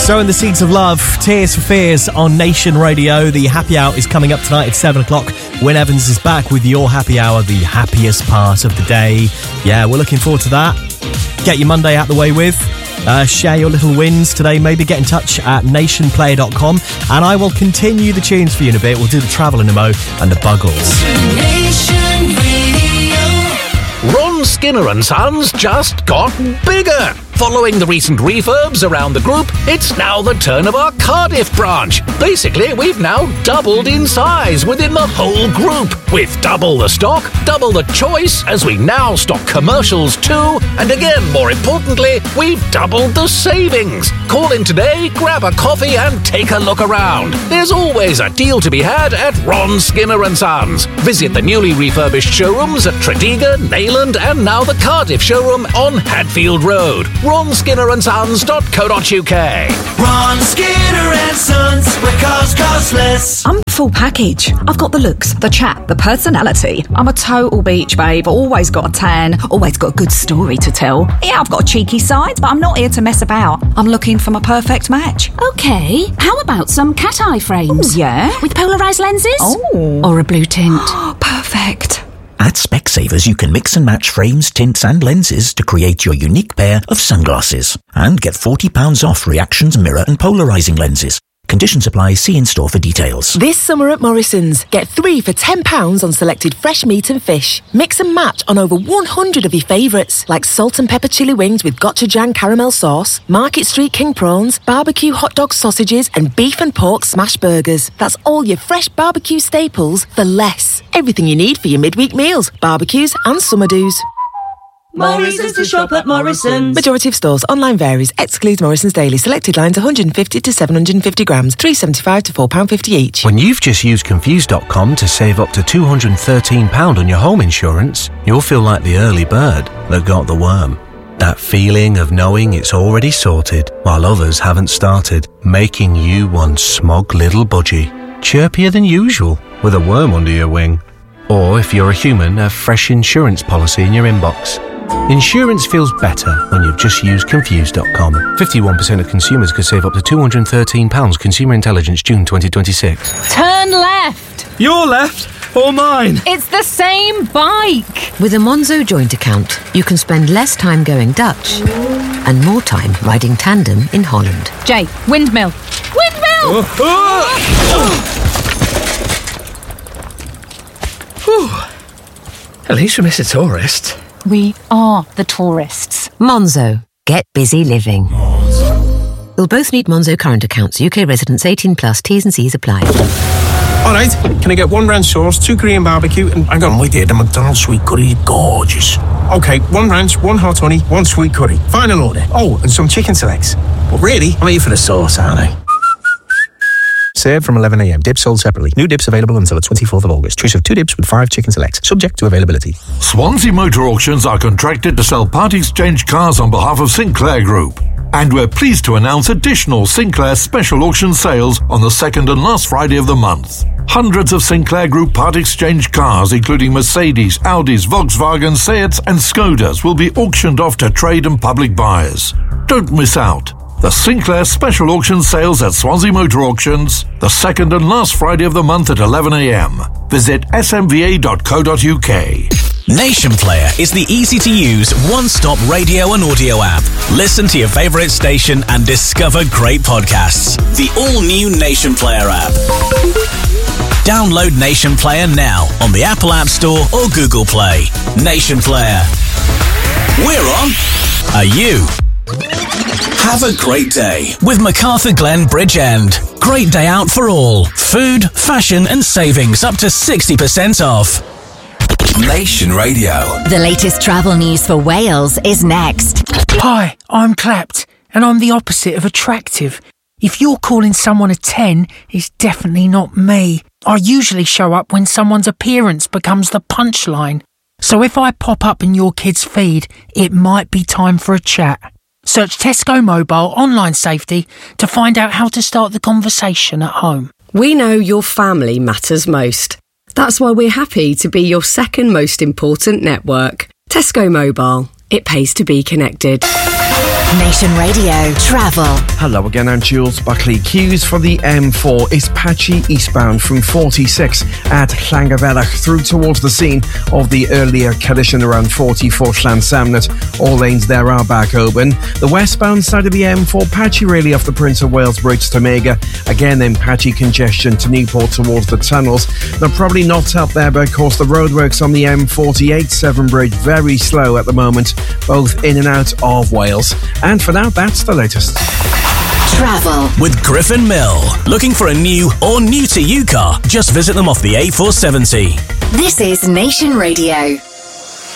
Sowing the Seeds of Love, Tears for Fears on Nation Radio. The happy hour is coming up tonight at 7 o'clock. Wyn Evans is back with your happy hour, the happiest part of the day. Yeah, we're looking forward to that. Get your Monday out the way with. Share your little wins today. Maybe get in touch at nationplayer.com and I will continue the tunes for you in a bit. We'll do the Travel in a Mo and the Buggles. Nation Radio. Ron Skinner and Sons just got bigger. Following the recent refurbs around the group, it's now the turn of our Cardiff branch. Basically, we've now doubled in size within the whole group. With double the stock, double the choice, as we now stock commercials too. And again, more importantly, we've doubled the savings. Call in today, grab a coffee and take a look around. There's always a deal to be had at Ron Skinner and Sons. Visit the newly refurbished showrooms at Tredegar, Neyland and now the Cardiff showroom on Hadfield Road. RonSkinnerandSons.co.uk. Ron Skinner and Sons, where cars cost less. I'm full package. I've got the looks, the chat, the personality. I'm a total beach babe, always got a tan, always got a good story to tell. Yeah, I've got a cheeky side, but I'm not here to mess about. I'm looking for my perfect match. Okay, how about some cat eye frames? Ooh, yeah? With polarised lenses? Oh. Or a blue tint? Perfect. At Specsavers, you can mix and match frames, tints and lenses to create your unique pair of sunglasses. And get £40 off Reactions mirror and polarising lenses. Conditions apply. See in-store for details. This summer at Morrison's, get 3 for £10 on selected fresh meat and fish. Mix and match on over 100 of your favourites, like salt and pepper chili wings with gochujang caramel sauce, Market Street king prawns, barbecue hot dog sausages and beef and pork smash burgers. That's all your fresh barbecue staples for less. Everything you need for your midweek meals, barbecues and summer do's. Morrison's to shop at Morrison's. Majority of stores. Online varies. Excludes Morrison's Daily. Selected lines 150 to 750 grams. £3.75 to £4.50 each. When you've just used Confused.com to save up to £213 on your home insurance, you'll feel like the early bird that got the worm. That feeling of knowing it's already sorted while others haven't started, making you one smug little budgie. Chirpier than usual with a worm under your wing. Or if you're a human, a fresh insurance policy in your inbox. Insurance feels better when you've just used Confused.com. 51% of consumers could save up to £213. Consumer Intelligence, June 2026. Turn left! Your left or mine? It's the same bike! With a Monzo joint account, you can spend less time going Dutch and more time riding tandem in Holland. Jay, windmill! Windmill! At least we missed a tourist. We are the tourists. Monzo. Get busy living. You'll both need Monzo current accounts. UK residents 18 plus. T's and C's apply. All right, can I get 1 ranch sauce, 2 Korean barbecue, and hang on, wait there, the McDonald's sweet curry is gorgeous. Okay, 1 ranch, 1 hot honey, 1 sweet curry. Final order. Oh, and some chicken selects. But really, I'm here for the sauce, aren't I? Served from 11 a.m. Dips sold separately. New dips available until the 24th of August. Choice of 2 dips with 5 chicken selects. Subject to availability. Swansea Motor Auctions are contracted to sell part exchange cars on behalf of Sinclair Group. And we're pleased to announce additional Sinclair special auction sales on the second and last Friday of the month. Hundreds of Sinclair Group part exchange cars, including Mercedes, Audis, Volkswagen, Seats and Skodas, will be auctioned off to trade and public buyers. Don't miss out. The Sinclair Special Auction Sales at Swansea Motor Auctions, the second and last Friday of the month at 11 a.m. Visit smva.co.uk. Nation Player is the easy-to-use, one-stop radio and audio app. Listen to your favourite station and discover great podcasts. The all-new Nation Player app. Download Nation Player now on the Apple App Store or Google Play. Nation Player. We're on. Are you? Have a great day with MacArthur Glen Bridgend. Great day out for all. Food, fashion and savings up to 60% off. Nation Radio. The latest travel news for Wales is next. Hi, I'm Clapped and I'm the opposite of attractive. If you're calling someone a 10, it's definitely not me. I usually show up when someone's appearance becomes the punchline. So if I pop up in your kid's feed, it might be time for a chat. Search Tesco Mobile Online Safety to find out how to start the conversation at home. We know your family matters most. That's why we're happy to be your second most important network. Tesco Mobile. It pays to be connected. Nation Radio Travel. Hello again, I'm Jules Buckley. Queues for the M4 is patchy eastbound from 46 at Llangabellach through towards the scene of the earlier collision around 44 Llansamnet. All lanes there are back open. The westbound side of the M4 patchy really off the Prince of Wales Bridge to Mega. Again then patchy congestion to Newport towards the tunnels. Now probably not help there, but of course the roadworks on the M48 Severn Bridge very slow at the moment, both in and out of Wales. And for now, that's the latest. Travel with Griffin Mill. Looking for a new or new to you car? Just visit them off the A470. This is Nation Radio.